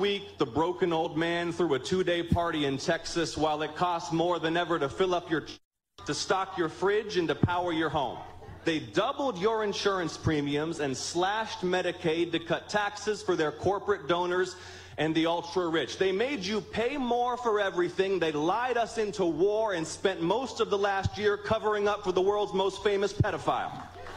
week, the broken old man threw a 2-day party in Texas while it cost more than ever to fill up your to stock your fridge and to power your home. They doubled your insurance premiums and slashed Medicaid to cut taxes for their corporate donors and the ultra-rich. They made you pay more for everything. They lied us into war and spent most of the last year covering up for the world's most famous pedophile.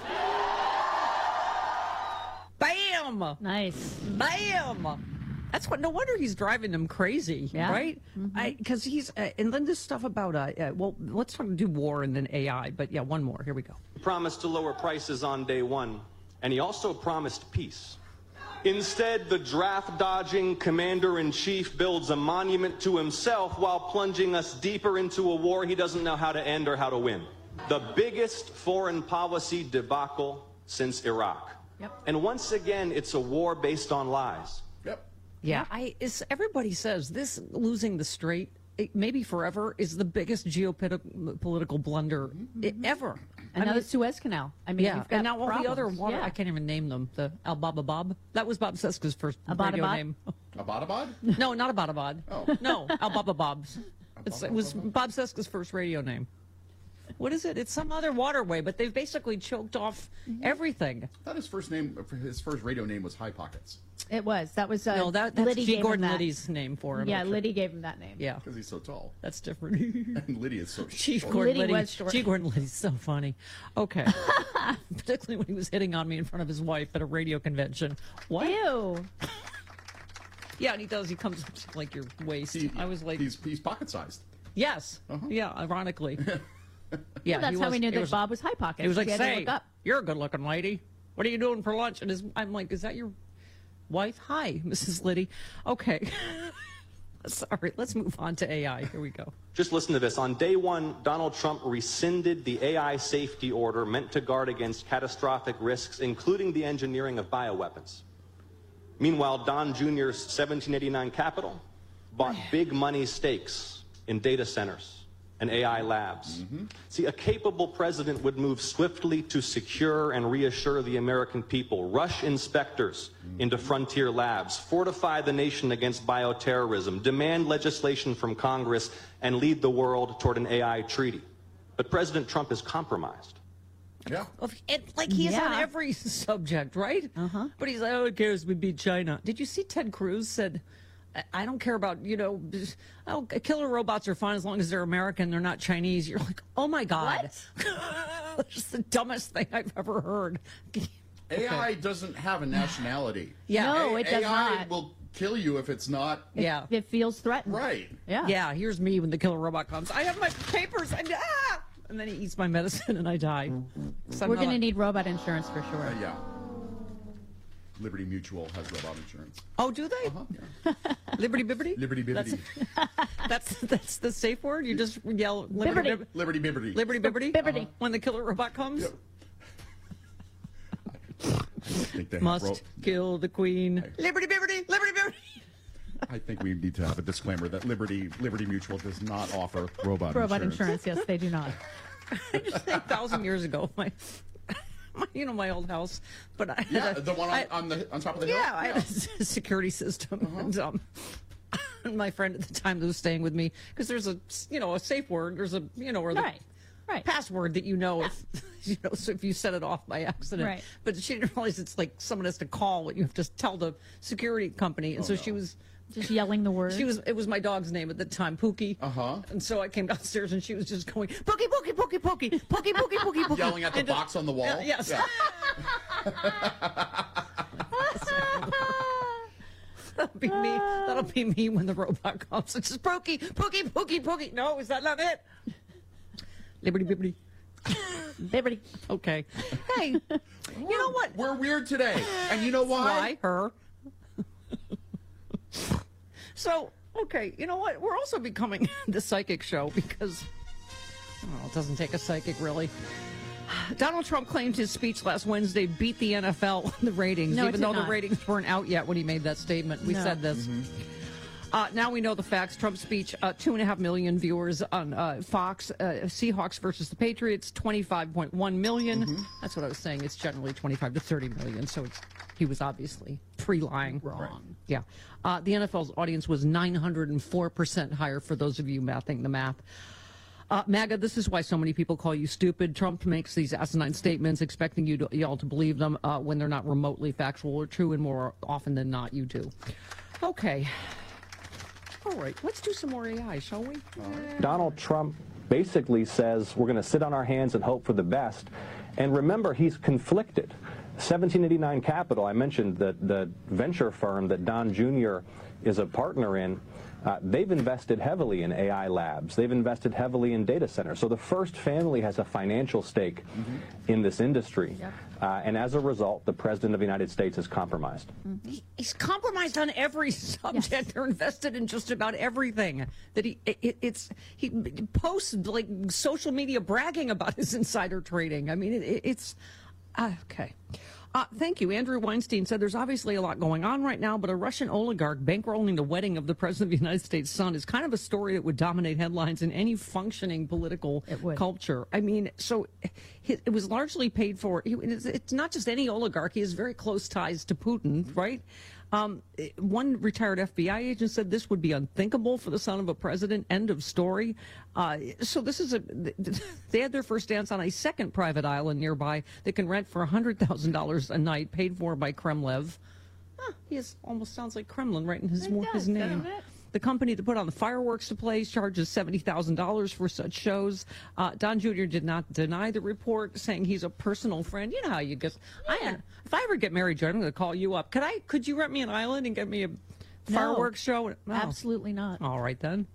Bam! Nice. Bam! That's what. No wonder he's driving them crazy, right? Because he's and then this stuff about well, let's do war and then AI. But yeah, one more. Here we go. He promised to lower prices on day one, and he also promised peace. Instead, the draft-dodging commander-in-chief builds a monument to himself while plunging us deeper into a war he doesn't know how to end or how to win. The biggest foreign policy debacle since Iraq. And once again, it's a war based on lies. Yeah, everybody says this losing the strait, maybe forever, is the biggest geopolitical blunder ever. And now the Suez Canal. I mean, yeah, you've got and now all problems. the other water, I can't even name them. The Al Baba Bob. That was Bob Seska's first radio name. Abadabad? No, not Abadabad. Oh. No, Al Baba Bob's. It was Bob Seska's first radio name. What is it? It's some other waterway, but they've basically choked off everything. I thought his first radio name was High Pockets. It was. That was no, that's Liddy G. Gordon Liddy's name for him. Yeah, Liddy gave him that name. Yeah, because he's so tall. That's different. And Liddy is so Chief short. Gordon Liddy Liddy. was short. G. Gordon Liddy's so funny. Okay, particularly when he was hitting on me in front of his wife at a radio convention. What? Ew. Yeah, and he does. He comes up to like your waist. I was like, he's pocket sized. Yes. Yeah. Ironically. Yeah, well, that's how we knew that Bob was High Pockets. He was like, "Say, "Say, you're a good-looking lady. What are you doing for lunch?" And I'm like, "Is that your wife?" "Hi, Mrs. Liddy." Okay. Sorry. Let's move on to AI. Here we go. Just listen to this. On day one, Donald Trump rescinded the AI safety order meant to guard against catastrophic risks, including the engineering of bioweapons. Meanwhile, Don Jr.'s 1789 Capital bought big money stakes in data centers and AI labs. See, a capable president would move swiftly to secure and reassure the American people, rush inspectors into frontier labs, fortify the nation against bioterrorism, demand legislation from Congress, and lead the world toward an AI treaty. But President Trump is compromised. Yeah. Like he is on every subject, right? But he's like, "Oh, who cares? We beat China." Did you see Ted Cruz said, "I don't care about, killer robots are fine as long as they're American, they're not Chinese." You're like, oh my God. That's the dumbest thing I've ever heard. AI doesn't have a nationality. Yeah. No, it does AI not. will kill you if it's not. Yeah. It feels threatened. Right. Yeah. Yeah, here's me when the killer robot comes. I have my papers. And then he eats my medicine and I die. We're going to need robot insurance for sure. Yeah. Liberty Mutual has robot insurance. Oh, do they? Yeah. Liberty Bibbity? Liberty Bibbity. That's the safe word? You just yell Liberty. Liberty Bibbity. Liberty Bibbity? Bibbity. When the killer robot comes? Yep. I think they Must kill the queen. Liberty Bibbity! Liberty Bibbity! I think we need to have a disclaimer that Liberty Mutual does not offer robot insurance. Yes, they do not. I just think 1,000 years ago, my my old house, but I had the one on top of the hill. Yeah, I had a security system, and my friend at the time that was staying with me, because there's a safe word, there's a or the password that if so if you set it off by accident. Right. But she didn't realize it's like someone has to call and you have to tell the security company, and she was. Just yelling the word. It was my dog's name at the time, Pookie. And so I came downstairs and she was just going, "Pookie, Pookie, Pookie, Pookie, Pookie, Pookie, Pookie, Pookie." Yelling at the box on the wall? Yes. Yeah. That'll be me when the robot comes. It's just Pookie, Pookie, Pookie, Pookie. No, is that not it? Liberty Bibbity. Bibbity. Okay. Hey, you know what? We're weird today. And you know why? Her. So, okay, you know what? We're also becoming the psychic show because, it doesn't take a psychic, really. Donald Trump claimed his speech last Wednesday beat the NFL in the ratings, even though the ratings weren't out yet when he made that statement. We said this. Now we know the facts. Trump's speech, 2.5 million viewers on Fox. Seahawks versus the Patriots, 25.1 million. That's what I was saying. It's generally 25 to 30 million, so he was obviously pre-lying. Wrong. Yeah. The NFL's audience was 904% higher for those of you mathing the math. MAGA, this is why so many people call you stupid. Trump makes these asinine statements expecting y'all to believe them when they're not remotely factual or true, and more often than not, you do. Okay. All right. Let's do some more AI, shall we? Donald Trump basically says we're going to sit on our hands and hope for the best. And remember, he's conflicted. 1789 Capital, I mentioned that the venture firm that Don Jr. is a partner in, they've invested heavily in AI labs. They've invested heavily in data centers. So the First family has a financial stake in this industry. Yep. And as a result, the President of the United States is compromised. He's compromised on every subject. Yes. They're invested in just about everything. That he posts like social media bragging about his insider trading. I mean, it's okay. Thank you. Andrew Weinstein said there's obviously a lot going on right now, but a Russian oligarch bankrolling the wedding of the President of the United States' son is kind of a story that would dominate headlines in any functioning political culture. I mean, so it was largely paid for. It's not just any oligarch. He has very close ties to Putin, right? One retired FBI agent said this would be unthinkable for the son of a president. End of story. So this is they had their first dance on a second private island nearby that can rent for $100,000 a night, paid for by Kremlev. He almost sounds like Kremlin right in his name. The company that put on the fireworks displays charges $70,000 for such shows. Don Jr. did not deny the report, saying he's a personal friend. You know how you get. Yeah. If I ever get married, Joe, I'm going to call you up. Could you rent me an island and get me a fireworks show? No. Absolutely not. All right then.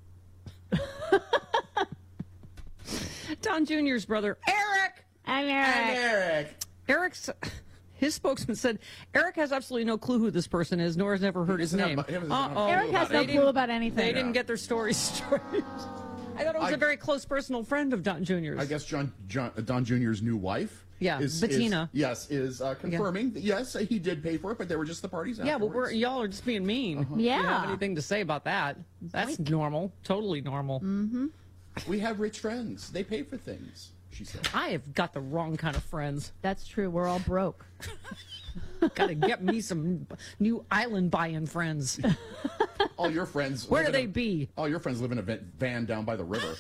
Don Jr.'s brother, Eric. I'm Eric. His spokesman said Eric has absolutely no clue who this person is, nor has ever heard his name. Eric has no clue about anything. They didn't get their story straight. I thought it was a very close personal friend of Don Jr.'s. I guess Don Jr.'s new wife. Yeah, Bettina. Is confirming that, yes, he did pay for it, but they were just the parties afterwards. Yeah, but y'all are just being mean. Yeah. You don't have anything to say about that. That's normal. Totally normal. Mm-hmm. We have rich friends. They pay for things, she said. I have got the wrong kind of friends. That's true. We're all broke. Got to get me some new island buy-in friends. All your friends. Where do they be? All your friends live in a van down by the river.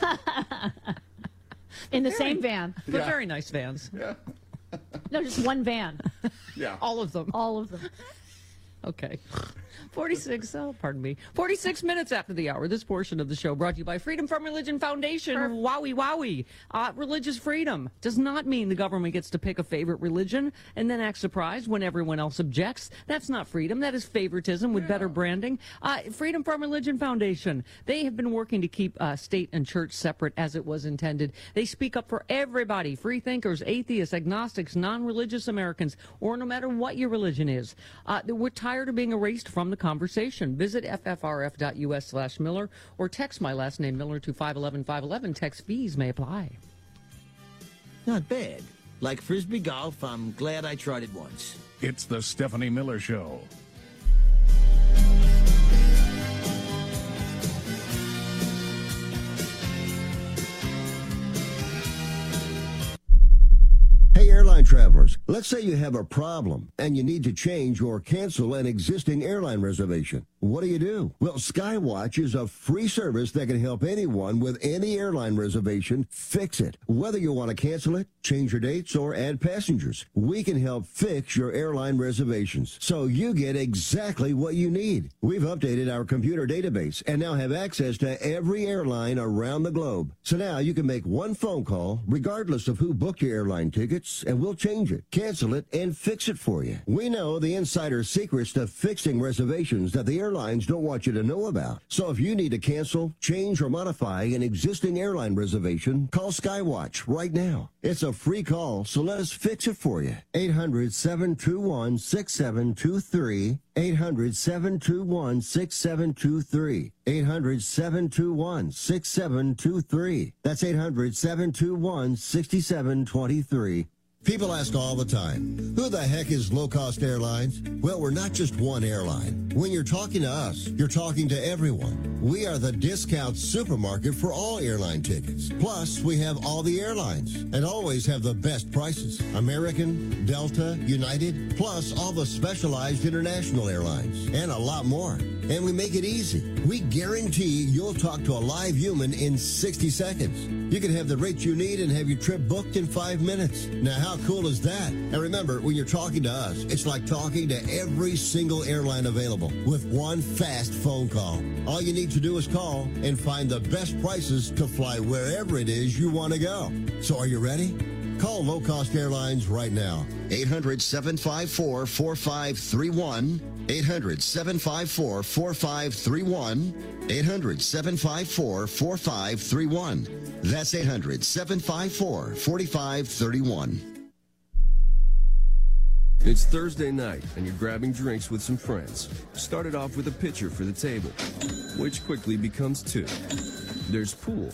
In the same van. But very nice vans. Yeah. No, just one van. Yeah. All of them. All of them. Okay. 46 minutes after the hour. This portion of the show brought to you by Freedom from Religion Foundation. Wowie wowie. Religious freedom does not mean the government gets to pick a favorite religion and then act surprised when everyone else objects. That's not freedom. That is favoritism with better branding. Freedom from Religion Foundation. They have been working to keep state and church separate as it was intended. They speak up for everybody, free thinkers, atheists, agnostics, non-religious Americans, or no matter what your religion is. We're tired of being erased from the conversation. Visit ffrf.us/Miller or text my last name Miller to 511-511. Text fees may apply. Not bad. Like Frisbee golf, I'm glad I tried it once. It's the Stephanie Miller Show. Hey, airline travelers, let's say you have a problem and you need to change or cancel an existing airline reservation. What do? Well, Skywatch is a free service that can help anyone with any airline reservation fix it. Whether you want to cancel it, change your dates, or add passengers, we can help fix your airline reservations so you get exactly what you need. We've updated our computer database and now have access to every airline around the globe. So now you can make one phone call regardless of who booked your airline tickets, and we'll change it, cancel it, and fix it for you. We know the insider secrets to fixing reservations that the airlines don't want you to know about. So if you need to cancel, change, or modify an existing airline reservation, call Skywatch right now. It's a free call, so let us fix it for you. 800-721-6723. 800-721-6723. 800-721-6723. That's 800-721-6723. People ask all the time, who the heck is Low Cost Airlines? Well, we're not just one airline. When you're talking to us, you're talking to everyone. We are the discount supermarket for all airline tickets. Plus, we have all the airlines and always have the best prices. American, Delta, United, plus all the specialized international airlines and a lot more. And we make it easy. We guarantee you'll talk to a live human in 60 seconds. You can have the rate you need and have your trip booked in 5 minutes. Now, how cool is that? And remember, when you're talking to us, it's like talking to every single airline available with one fast phone call. All you need to do is call and find the best prices to fly wherever it is you want to go. So are you ready? Call Low Cost Airlines right now. 800-754-4531. 800-754-4531. 800-754-4531. That's 800-754-4531. It's Thursday night, and you're grabbing drinks with some friends. Started off with a pitcher for the table, which quickly becomes two. There's pool.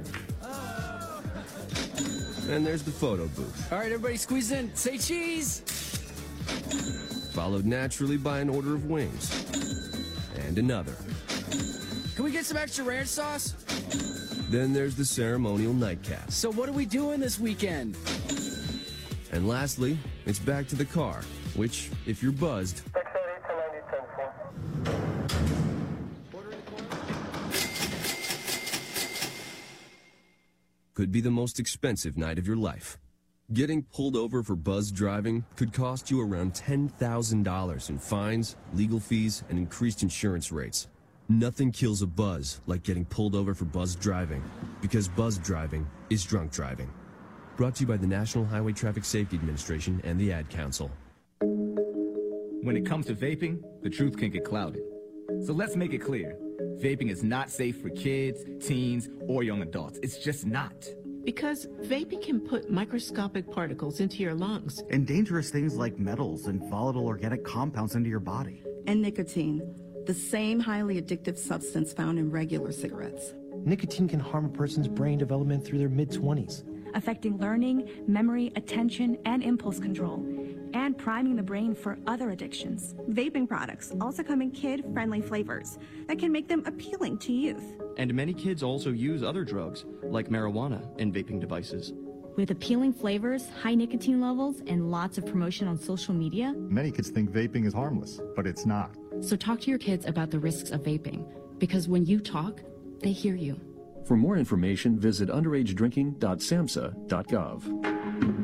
And there's the photo booth. All right, everybody squeeze in. Say cheese. Followed naturally by an order of wings. And another. Can we get some extra ranch sauce? Then there's the ceremonial nightcap. So what are we doing this weekend? And lastly, it's back to the car, which, if you're buzzed, could be the most expensive night of your life. Getting pulled over for buzz driving could cost you around $10,000 in fines, legal fees, and increased insurance rates. Nothing kills a buzz like getting pulled over for buzz driving, because buzz driving is drunk driving. Brought to you by the National Highway Traffic Safety Administration and the Ad Council. When it comes to vaping, the truth can get clouded. So let's make it clear. Vaping is not safe for kids, teens, or young adults. It's just not. Because vaping can put microscopic particles into your lungs. And dangerous things like metals and volatile organic compounds into your body. And nicotine, the same highly addictive substance found in regular cigarettes. Nicotine can harm a person's brain development through their mid-20s. Affecting learning, memory, attention, and impulse control, and priming the brain for other addictions. Vaping products also come in kid-friendly flavors that can make them appealing to youth. And many kids also use other drugs, like marijuana, in vaping devices. With appealing flavors, high nicotine levels, and lots of promotion on social media, many kids think vaping is harmless, but it's not. So talk to your kids about the risks of vaping, because when you talk, they hear you. For more information, visit underagedrinking.samhsa.gov.